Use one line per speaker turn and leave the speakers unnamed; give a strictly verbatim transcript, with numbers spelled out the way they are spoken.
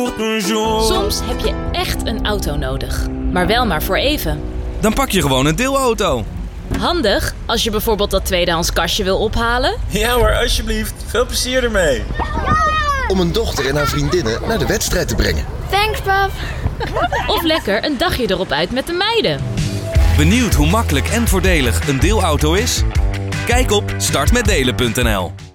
pour toujours.
Soms heb je echt een auto nodig, maar wel maar voor even.
Dan pak je gewoon een deelauto.
Handig als je bijvoorbeeld dat tweedehands kastje wil ophalen.
Ja hoor, alsjeblieft. Veel plezier ermee.
Om een dochter en haar vriendinnen naar de wedstrijd te brengen.
Thanks, pap.
Of lekker een dagje erop uit met de meiden.
Benieuwd hoe makkelijk en voordelig een deelauto is? Kijk op start met delen punt n l.